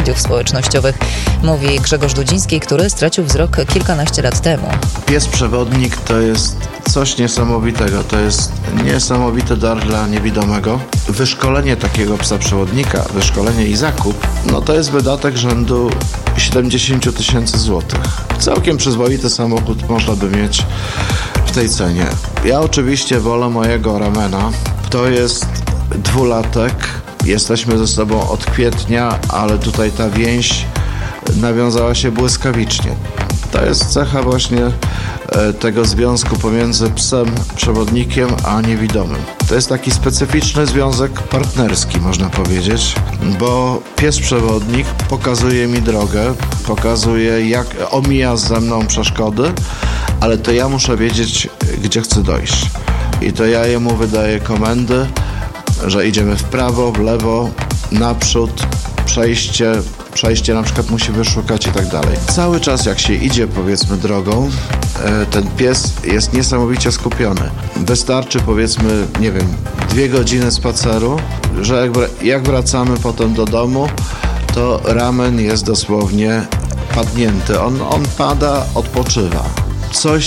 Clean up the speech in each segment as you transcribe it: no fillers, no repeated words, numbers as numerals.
mediów społecznościowych, mówi Grzegorz Dudziński, który stracił wzrok kilkanaście lat temu. Pies przewodnik to jest coś niesamowitego. To jest niesamowity dar dla niewidomego. Wyszkolenie takiego psa przewodnika, wyszkolenie i zakup, to jest wydatek rzędu 70 000 złotych. Całkiem przyzwoity samochód można by mieć w tej cenie. Ja oczywiście wolę mojego Ramena. To jest 2-latek. Jesteśmy ze sobą od kwietnia, ale tutaj ta więź nawiązała się błyskawicznie. To jest cecha właśnie tego związku pomiędzy psem przewodnikiem a niewidomym. To jest taki specyficzny związek partnerski, można powiedzieć, bo pies przewodnik pokazuje mi drogę, pokazuje, jak omija ze mną przeszkody, ale to ja muszę wiedzieć, gdzie chcę dojść. I to ja jemu wydaję komendy, że idziemy w prawo, w lewo, naprzód, przejście na przykład musi wyszukać i tak dalej. Cały czas jak się idzie, powiedzmy, drogą, ten pies jest niesamowicie skupiony. Wystarczy, powiedzmy, 2 godziny spaceru, że jak wracamy potem do domu, to Ramen jest dosłownie padnięty. On pada, odpoczywa. Coś,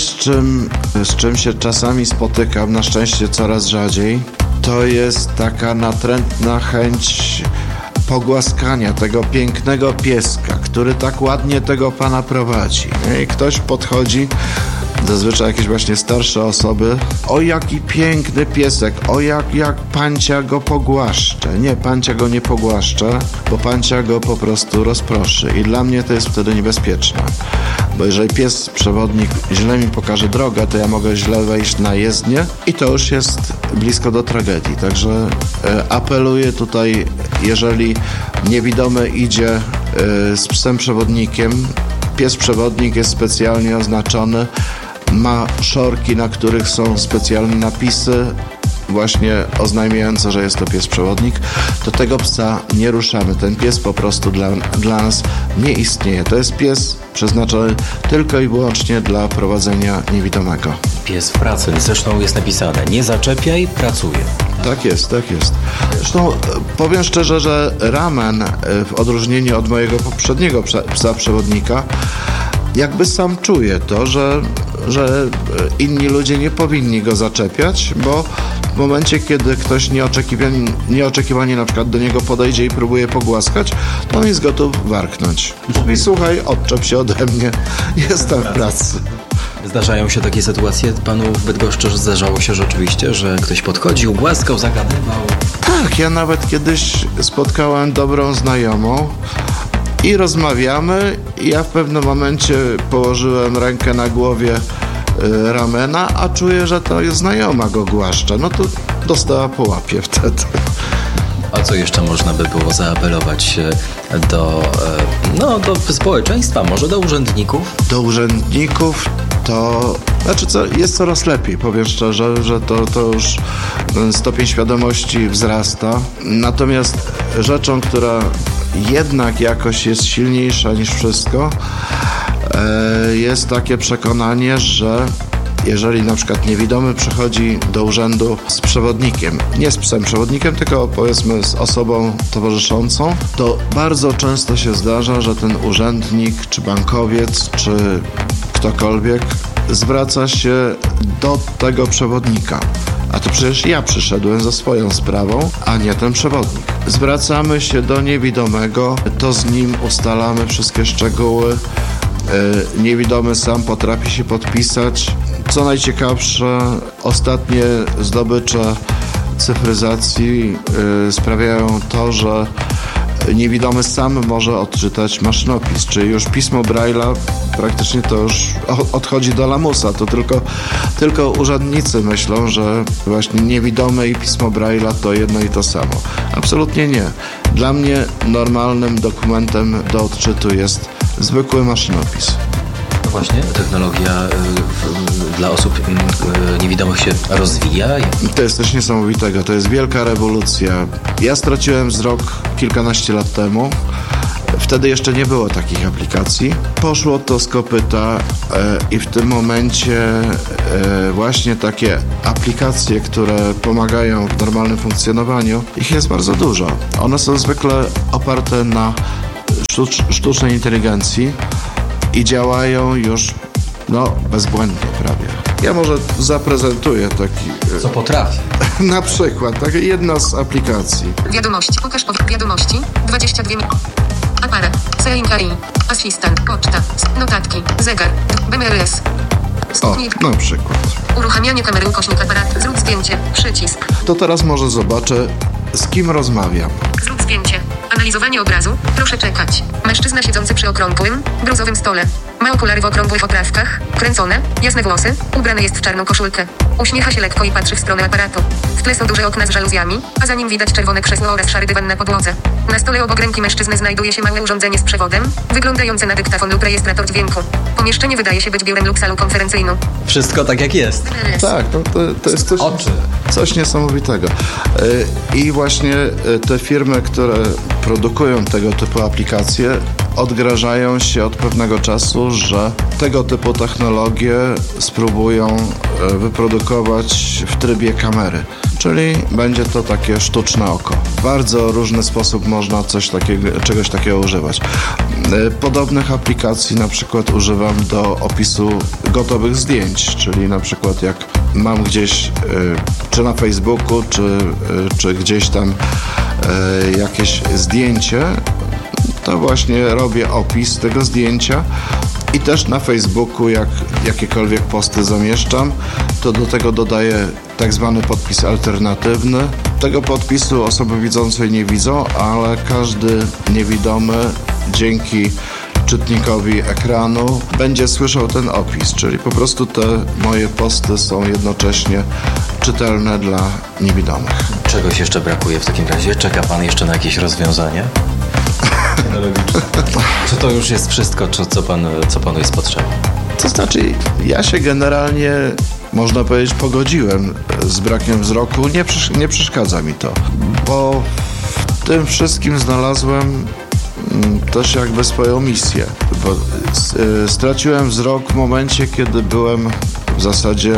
z czym się czasami spotykam, na szczęście coraz rzadziej, to jest taka natrętna chęć pogłaskania tego pięknego pieska, który tak ładnie tego pana prowadzi. I ktoś podchodzi, zazwyczaj jakieś właśnie starsze osoby. O, jaki piękny piesek, o jak pancia go pogłaszcze. Nie, pancia go nie pogłaszcze, bo pancia go po prostu rozproszy. I dla mnie to jest wtedy niebezpieczne. Bo jeżeli pies przewodnik źle mi pokaże drogę, to ja mogę źle wejść na jezdnię i to już jest blisko do tragedii. Także apeluję tutaj, jeżeli niewidomy idzie z psem przewodnikiem, pies przewodnik jest specjalnie oznaczony, ma szorki, na których są specjalne napisy właśnie oznajmiające, że jest to pies przewodnik, to tego psa nie ruszamy. Ten pies po prostu dla nas nie istnieje. To jest pies przeznaczony tylko i wyłącznie dla prowadzenia niewidomego. Pies w pracy, zresztą jest napisane: nie zaczepiaj, pracuje. Tak jest, tak jest. Zresztą powiem szczerze, że Ramen, w odróżnieniu od mojego poprzedniego psa przewodnika, jakby sam czuje to, że inni ludzie nie powinni go zaczepiać, bo w momencie, kiedy ktoś nieoczekiwanie na przykład do niego podejdzie i próbuje pogłaskać, to on jest gotów warknąć. Mówi: słuchaj, odczep się ode mnie, jestem w pracy. Zdarzają się takie sytuacje panu w Bydgoszczy? Zdarzało się rzeczywiście, że ktoś podchodził, głaskał, zagadywał? Tak, ja nawet kiedyś spotkałem dobrą znajomą i rozmawiamy. Ja w pewnym momencie położyłem rękę na głowie Ramena, a czuję, że to jest znajoma go głaszcza. No to dostała po łapie wtedy. A co jeszcze można by było zaapelować do społeczeństwa, może do urzędników? Do urzędników to... jest coraz lepiej, powiem szczerze, że to już ten stopień świadomości wzrasta. Natomiast rzeczą, która jednak jakoś jest silniejsza niż wszystko, jest takie przekonanie, że jeżeli na przykład niewidomy przychodzi do urzędu z przewodnikiem, nie z psem przewodnikiem, tylko powiedzmy z osobą towarzyszącą, to bardzo często się zdarza, że ten urzędnik, czy bankowiec, czy ktokolwiek zwraca się do tego przewodnika. A to przecież ja przyszedłem za swoją sprawą, a nie ten przewodnik. Zwracamy się do niewidomego, to z nim ustalamy wszystkie szczegóły. Niewidomy sam potrafi się podpisać. Co najciekawsze, ostatnie zdobycze cyfryzacji sprawiają to, że niewidomy sam może odczytać maszynopis, czyli już pismo Braille'a praktycznie to już odchodzi do lamusa. To tylko urzędnicy myślą, że właśnie niewidome i pismo Braille'a to jedno i to samo. Absolutnie nie. Dla mnie normalnym dokumentem do odczytu jest zwykły maszynopis. No właśnie, technologia dla osób niewidomych się rozwija. To jest coś niesamowitego, to jest wielka rewolucja. Ja straciłem wzrok kilkanaście lat temu. Wtedy jeszcze nie było takich aplikacji. Poszło to z kopyta i w tym momencie właśnie takie aplikacje, które pomagają w normalnym funkcjonowaniu, ich jest bardzo dużo. One są zwykle oparte na sztucznej inteligencji i działają już bezbłędnie prawie. Ja może zaprezentuję taki... Co potrafi? Na przykład, taka jedna z aplikacji. Wiadomości, pokaż wiadomości, 22 aparat, Seinkai, asystent, poczta, notatki, zegar, BMRS. Na przykład. Uruchamianie kamery ukośnik aparat, zrób zdjęcie, przycisk. To teraz może zobaczę, z kim rozmawiam. Zrób zdjęcie. Analizowanie obrazu. Proszę czekać. Mężczyzna siedzący przy okrągłym, bruzowym stole. Ma okulary w okrągłych oprawkach, kręcone, jasne włosy, ubrany jest w czarną koszulkę. Uśmiecha się lekko i patrzy w stronę aparatu. W tle są duże okna z żaluzjami, a za nim widać czerwone krzesło oraz szary dywan na podłodze. Na stole obok ręki mężczyzny znajduje się małe urządzenie z przewodem, wyglądające na dyktafon lub rejestrator dźwięku. Pomieszczenie wydaje się być biurem lub salą konferencyjną. Wszystko tak jak jest. Tak, to jest coś niesamowitego. I właśnie te firmy, które produkują tego typu aplikacje, odgrażają się od pewnego czasu, że tego typu technologie spróbują wyprodukować w trybie kamery. Czyli będzie to takie sztuczne oko. W bardzo różny sposób można czegoś takiego używać. Podobnych aplikacji na przykład używam do opisu gotowych zdjęć, czyli na przykład jak mam gdzieś czy na Facebooku, czy gdzieś tam jakieś zdjęcie, to właśnie robię opis tego zdjęcia i też na Facebooku, jak jakiekolwiek posty zamieszczam, to do tego dodaję tak zwany podpis alternatywny. Tego podpisu osoby widzące nie widzą, ale każdy niewidomy dzięki czytnikowi ekranu będzie słyszał ten opis, czyli po prostu te moje posty są jednocześnie czytelne dla niewidomych. Czegoś jeszcze brakuje w takim razie? Czeka pan jeszcze na jakieś rozwiązanie? Czy to już jest wszystko, co panu jest potrzebne? To znaczy, ja się generalnie, można powiedzieć, pogodziłem z brakiem wzroku. Nie przeszkadza mi to, bo w tym wszystkim znalazłem też jakby swoją misję. Bo straciłem wzrok w momencie, kiedy byłem w zasadzie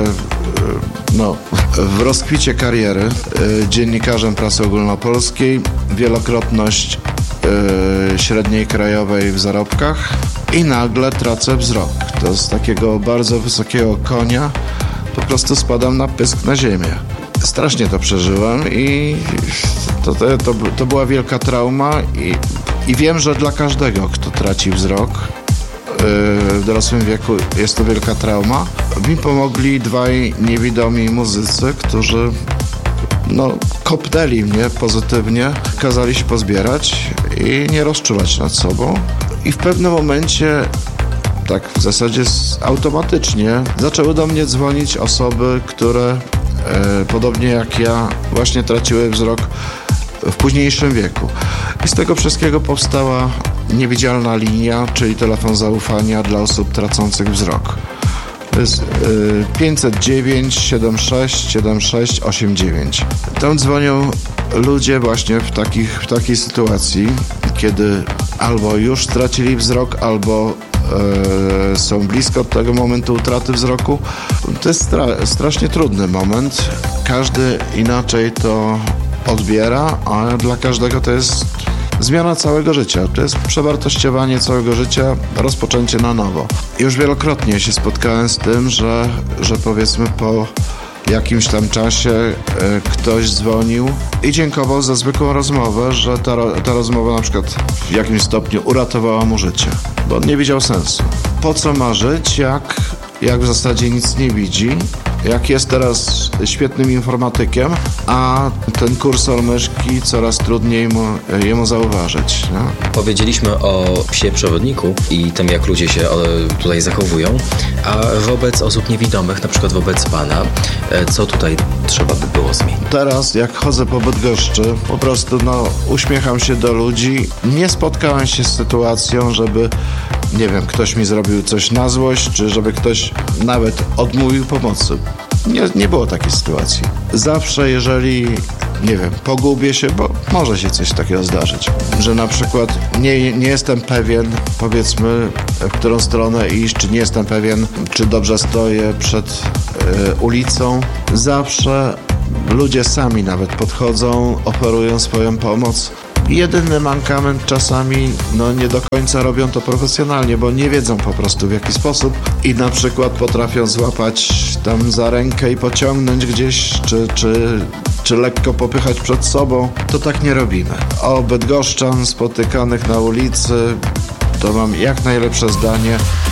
w rozkwicie kariery, dziennikarzem prasy ogólnopolskiej, wielokrotność średniej krajowej w zarobkach i nagle tracę wzrok. To z takiego bardzo wysokiego konia po prostu spadam na pysk na ziemię. Strasznie to przeżyłem i to była wielka trauma i wiem, że dla każdego, kto traci wzrok w dorosłym wieku, jest to wielka trauma. Mi pomogli dwaj niewidomi muzycy, którzy kopnęli mnie pozytywnie, kazali się pozbierać i nie rozczuwać nad sobą. I w pewnym momencie, tak w zasadzie automatycznie, zaczęły do mnie dzwonić osoby, które podobnie jak ja właśnie traciły wzrok w późniejszym wieku. I z tego wszystkiego powstała niewidzialna linia, czyli telefon zaufania dla osób tracących wzrok. To jest 509 76 76 89. Tam dzwonią ludzie właśnie w takiej sytuacji, kiedy albo już stracili wzrok, albo są blisko tego momentu utraty wzroku. To jest strasznie trudny moment. Każdy inaczej to odbiera, a dla każdego to jest zmiana całego życia. To jest przewartościowanie całego życia, rozpoczęcie na nowo. Już wielokrotnie się spotkałem z tym, że powiedzmy po jakimś tam czasie ktoś dzwonił i dziękował za zwykłą rozmowę, że ta rozmowa na przykład w jakimś stopniu uratowała mu życie, bo on nie widział sensu. Po co ma żyć, jak w zasadzie nic nie widzi, jak jest teraz świetnym informatykiem, a ten kursor myszki coraz trudniej jemu zauważyć. No? Powiedzieliśmy o psie przewodniku i tym, jak ludzie się tutaj zachowują, a wobec osób niewidomych, na przykład wobec pana, co tutaj trzeba by było zmienić? Teraz, jak chodzę po Bydgoszczy, po prostu uśmiecham się do ludzi. Nie spotkałem się z sytuacją, żeby, nie wiem, ktoś mi zrobił coś na złość, czy żeby ktoś nawet odmówił pomocy. Nie było takiej sytuacji. Zawsze, jeżeli, nie wiem, pogubię się, bo może się coś takiego zdarzyć, że na przykład nie jestem pewien, powiedzmy, w którą stronę iść, czy nie jestem pewien, czy dobrze stoję przed ulicą. Zawsze ludzie sami nawet podchodzą, oferują swoją pomoc. Jedyny mankament czasami, nie do końca robią to profesjonalnie, bo nie wiedzą po prostu w jaki sposób i na przykład potrafią złapać tam za rękę i pociągnąć gdzieś, czy lekko popychać przed sobą. To tak nie robimy. O bydgoszczan spotykanych na ulicy to mam jak najlepsze zdanie.